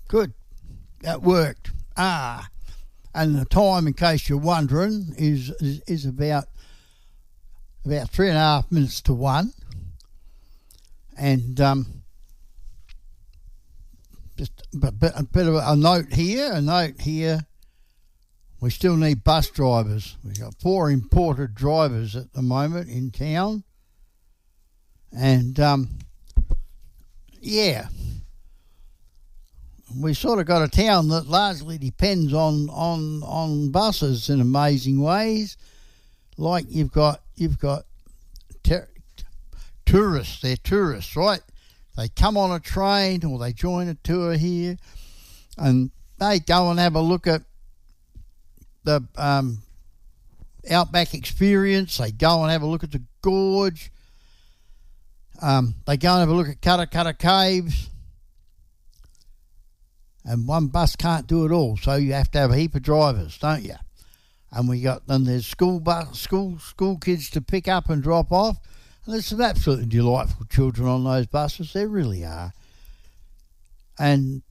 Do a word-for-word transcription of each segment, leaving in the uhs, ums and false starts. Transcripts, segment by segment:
Good. That worked. Ah. And the time, in case you're wondering, is is, is about about three and a half minutes to one. And um, just a bit, a bit of a note here, a note here. We still need bus drivers. We've got four imported drivers at the moment in town. And, um, yeah, we sort of got a town that largely depends on, on, on buses in amazing ways. Like you've got, you've got ter- tourists, they're tourists, right? They come on a train or they join a tour here and they go and have a look at the um, Outback Experience. They go and have a look at the gorge. Um, they go and have a look at Cutta Cutta Caves. And one bus can't do it all, so you have to have a heap of drivers, don't you? And we got then there's school bus, school school kids to pick up and drop off. And there's some absolutely delightful children on those buses. There really are. And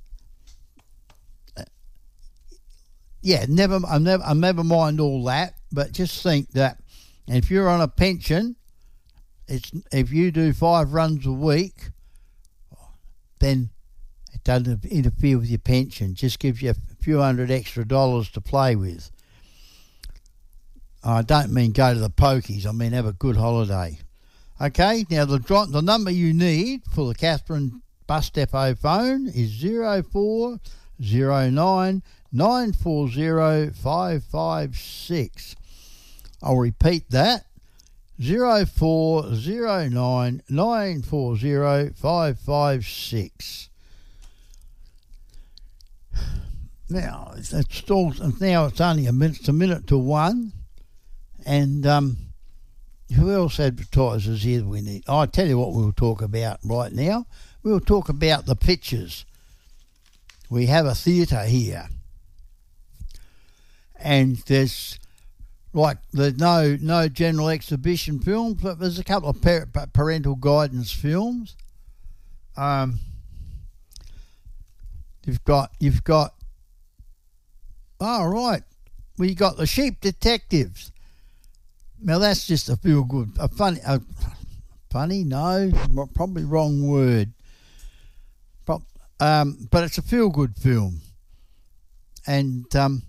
yeah, never, I never, I never mind all that. But just think that if you're on a pension, it's if you do five runs a week, then it doesn't interfere with your pension. Just gives you a few hundred extra dollars to play with. I don't mean go to the pokies. I mean have a good holiday. Okay, now the the number you need for the Katherine Bus Depot phone is zero four zero nine nine four zero five five six. I'll repeat that, zero four zero nine nine four zero five five six. Now it's, it's still now it's only a minute, it's a minute to one, and um. Who else advertises here that we need? Oh, I'll tell you what we'll talk about right now. We'll talk about the pictures. We have a theatre here. And there's, like, there's no no general exhibition films, but there's a couple of par- parental guidance films. Um, you've got, you've got, oh, right, we got The Sheep Detectives. Now that's just a feel good, a funny, a funny, no, probably wrong word. But, um, but it's a feel good film, and um,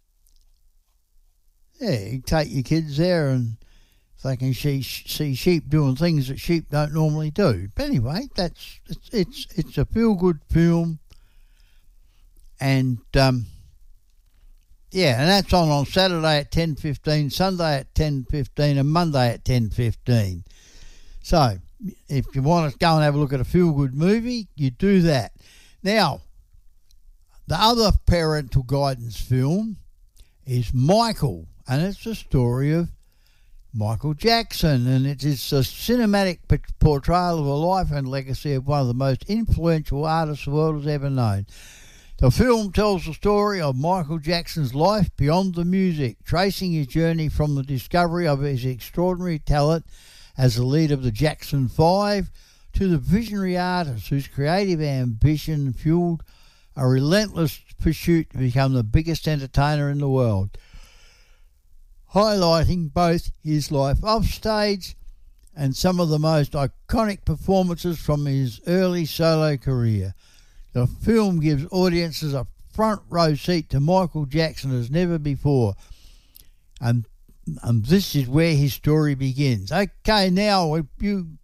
yeah, you take your kids there and they can see see sheep doing things that sheep don't normally do. But anyway, that's it's it's, it's a feel good film, and. Um, Yeah, and that's on on Saturday at ten fifteen, Sunday at ten fifteen and Monday at ten fifteen. So, if you want to go and have a look at a feel-good movie, you do that. Now, the other parental guidance film is Michael, and it's the story of Michael Jackson, and it is a cinematic portrayal of the life and legacy of one of the most influential artists the world has ever known. The film tells the story of Michael Jackson's life beyond the music, tracing his journey from the discovery of his extraordinary talent as the leader of the Jackson Five to the visionary artist whose creative ambition fueled a relentless pursuit to become the biggest entertainer in the world, highlighting both his life off stage and some of the most iconic performances from his early solo career. The film gives audiences a front row seat to Michael Jackson as never before. And and this is where his story begins. Okay, now, if you...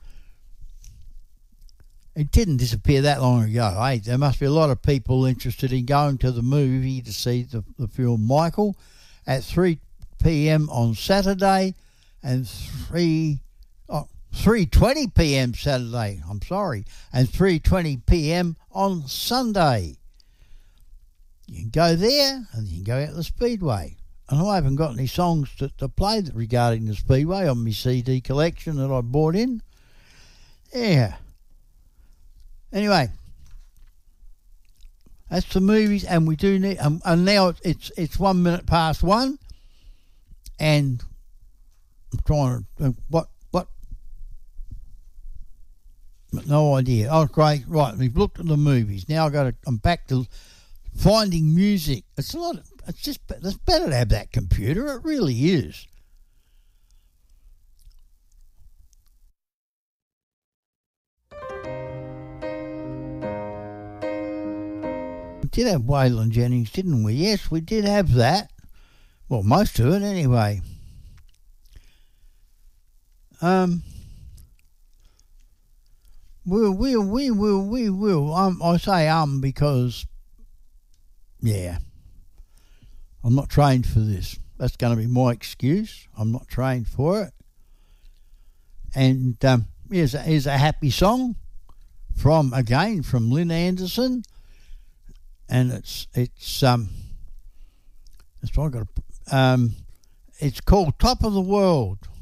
It didn't disappear that long ago, eh? There must be a lot of people interested in going to the movie to see the, the film Michael at three p.m. on Saturday and three... Oh, three twenty p.m. Saturday, I'm sorry, and three twenty p.m. on Sunday. You can go there and you can go out to the Speedway. And I haven't got any songs to, to play regarding the Speedway on my C D collection that I bought in. Yeah. Anyway, that's the movies, and we do need, um, and now it's it's one minute past one, and I'm trying to, uh, what, what, But no idea. Oh, great. Right, we've looked at the movies. Now I've got to, I'm back to finding music. It's a lot. It's just. It's better to have that computer. It really is. We did have Waylon Jennings, didn't we? Yes, we did have that. Well, most of it anyway. Um. We'll, we'll, we will, we will. Um, I say um because, yeah, I'm not trained for this. That's going to be my excuse. I'm not trained for it. And um, here's a, here's a happy song from, again, from Lynn Anderson. And it's, it's, um, it's, what I got, um, it's called Top of the World.